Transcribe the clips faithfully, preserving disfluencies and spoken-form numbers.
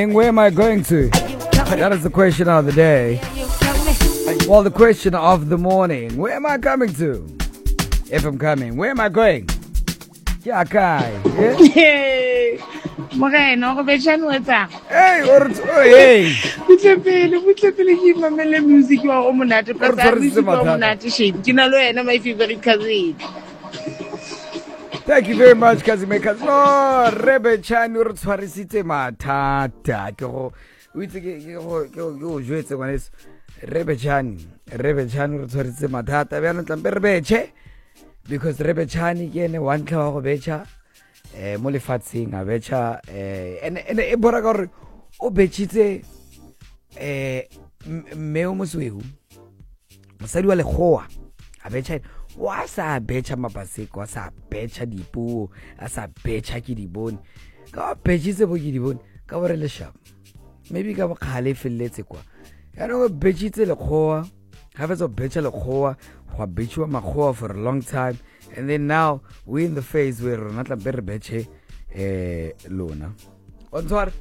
Where am I going to? That is the question of the day. Well, the question of the morning. Where am I coming to? If I'm coming, where am I going? Yeah, Kai. Yeah? Hey, Moreno, go betjhan wetsa. Hey, or oh, hey. Butlepele, butlepele ke mamele music wa o monate Or pasa tshwarisitse music wa o mathata. monate shape. Ke na le wena my favorite cousin. Thank you very much, Kazimekas. No, Rebe Chan, or tshwarisitse mathata. Ke go o itse ke ke go ke go jwetse ngwanes. Rebe Chan, Rebe Chan or tshwarisitse mathata. Be ana tlampe Rebe che. Because Rebe Chan ke ene one tla go betcha. Eh mo lefatsheng a betcha eh ene ene e bora ka gore o betshitse eh mmeo mosweu. Mosadi wa legoa. A betcha wa sa betcha mapaseko wa sa betcha dipuo a sa betcha ke dibone ka betshitse bo ke dibone ka bore le sharp maybe ka bokgale felletse kwa ya no betshitse legoa ha fetsa betcha legoa go betchiwa magoa for a long time, and then now we in the phase where rona tla be re betche eh lona on twar.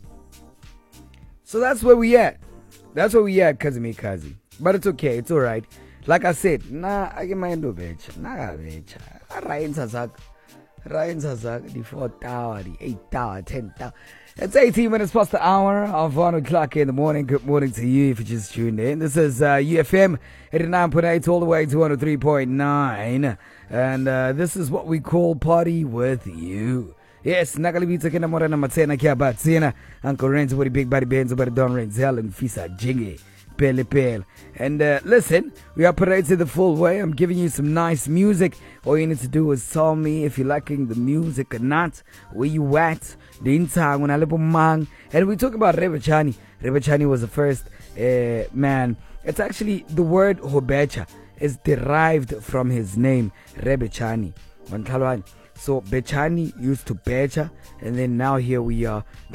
So that's where we at. That's where we at, Kazimi Kazi. But it's okay, it's all right. Like I said, nah, I get my endo bitch. Nah, bitch. Ryan Sazak. Ryan Sazak, the fourth tower, the eighth tower, tenth tower. It's eighteen minutes past the hour of one o'clock in the morning. Good morning to you if you just tuned in. This is uh, U F M eighty-nine point eight all the way to one oh three point nine. And uh, this is what we call Party With You. Yes, nakalibita kina morena matsena kia batsena. Uncle Renzo with the big body bands about Don Renzel and Fisa Jingy. Pele Pele. And uh, listen, we operate the full way. I'm giving you some nice music. All you need to do is tell me if you're liking the music or not. Where you at? The intang when I live mang. And we talk about Rebe Chani. Rebe Chani was the first uh, man. It's actually the word Hobecha is derived from his name, Rebe Chani. So Bechani used to becha, and then now here we are